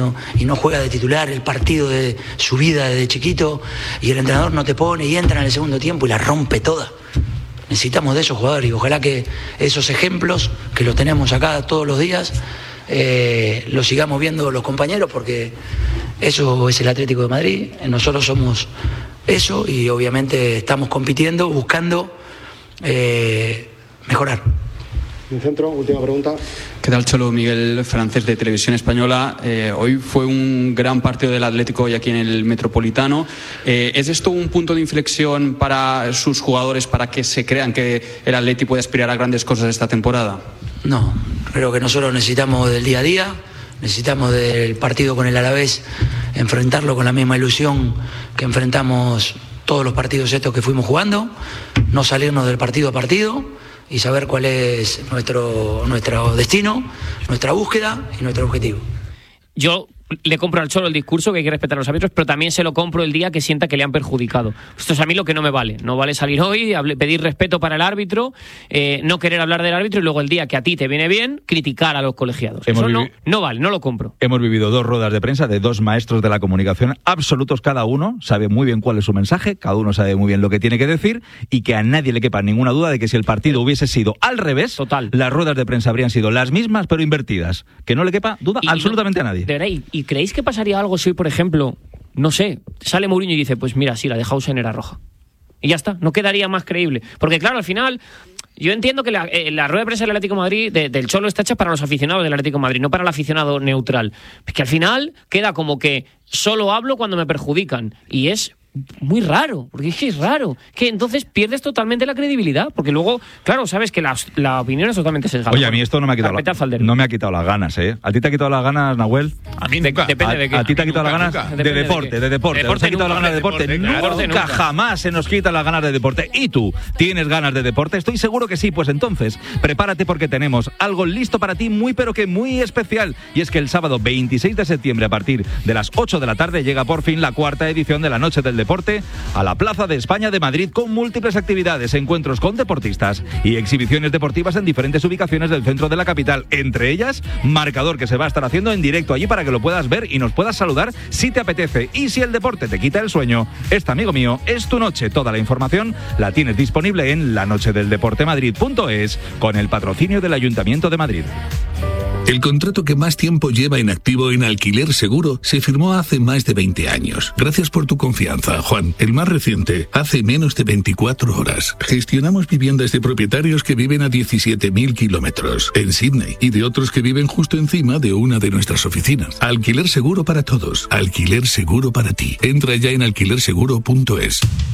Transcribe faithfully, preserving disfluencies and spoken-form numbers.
no, y no juega de titular el partido de su vida desde chiquito, y el entrenador no te pone y entra en el segundo tiempo y la rompe toda. Necesitamos de esos jugadores y ojalá que esos ejemplos, que los tenemos acá todos los días, eh, los sigamos viendo los compañeros, porque eso es el Atlético de Madrid. Nosotros somos eso y obviamente estamos compitiendo, buscando eh, mejorar. En centro, última pregunta. ¿Qué tal, Cholo? Miguel Francés, de Televisión Española. Eh, hoy fue un gran partido del Atlético hoy aquí en el Metropolitano. Eh, ¿Es esto un punto de inflexión para sus jugadores, para que se crean que el Atlético puede aspirar a grandes cosas esta temporada? No, creo que nosotros necesitamos del día a día, necesitamos del partido con el Alavés, enfrentarlo con la misma ilusión que enfrentamos todos los partidos estos que fuimos jugando, no salirnos del partido a partido y saber cuál es nuestro, nuestro destino, nuestra búsqueda y nuestro objetivo. Yo le compro al Cholo el discurso que hay que respetar a los árbitros, pero también se lo compro el día que sienta que le han perjudicado. Esto es a mí lo que no me vale. No vale salir hoy, pedir respeto para el árbitro, eh, no querer hablar del árbitro y luego el día que a ti te viene bien, criticar a los colegiados. Hemos Eso no, no vale, no lo compro. Hemos vivido dos ruedas de prensa de dos maestros de la comunicación absolutos cada uno, sabe muy bien cuál es su mensaje, cada uno sabe muy bien lo que tiene que decir y que a nadie le quepa ninguna duda de que si el partido hubiese sido al revés, Total. las ruedas de prensa habrían sido las mismas pero invertidas. Que no le quepa duda y absolutamente no, a nadie. De verdad, ¿y, ¿y creéis que pasaría algo si hoy, por ejemplo, no sé, sale Mourinho y dice, pues mira, sí, la de Hausen era roja? Y ya está, no quedaría más creíble. Porque claro, al final, yo entiendo que la, eh, la rueda de prensa del Atlético de Madrid, de, del Cholo, está hecha para los aficionados del Atlético de Madrid, no para el aficionado neutral. Es que al final queda como que solo hablo cuando me perjudican. Y es muy raro, porque es que es raro, que entonces pierdes totalmente la credibilidad, porque luego, claro, sabes que la, la opinión es totalmente sesgada. Oye, a mí esto no me ha quitado la, no me ha quitado las ganas, ¿eh? ¿A ti te ha quitado las ganas, Nahuel? A mí nunca. De, depende a, de qué. ¿A ti te ha quitado las ganas? Nunca. De deporte, de deporte. De deporte ¿Te ha quitado las ganas de deporte? deporte, Nunca, claro. nunca, jamás se nos quitan las ganas de deporte. ¿Y tú? ¿Tienes ganas de deporte? Estoy seguro que sí, pues entonces, prepárate porque tenemos algo listo para ti muy pero que muy especial. Y es que el sábado veintiséis de septiembre, a partir de las ocho de la tarde, llega por fin la cuarta edición de la Noche del Deporte a la Plaza de España de Madrid, con múltiples actividades, encuentros con deportistas y exhibiciones deportivas en diferentes ubicaciones del centro de la capital, entre ellas marcador, que se va a estar haciendo en directo allí para que lo puedas ver y nos puedas saludar si te apetece. Y si el deporte te quita el sueño, esta, amigo mío, es tu noche. Toda la información la tienes disponible en la noche del deporte madrid punto es con el patrocinio del Ayuntamiento de Madrid. El contrato que más tiempo lleva en activo en Alquiler Seguro se firmó hace más de veinte años. Gracias por tu confianza, Juan. El más reciente, hace menos de veinticuatro horas. Gestionamos viviendas de propietarios que viven a diecisiete mil kilómetros en Sydney y de otros que viven justo encima de una de nuestras oficinas. Alquiler Seguro para todos. Alquiler Seguro para ti. Entra ya en alquiler seguro punto es.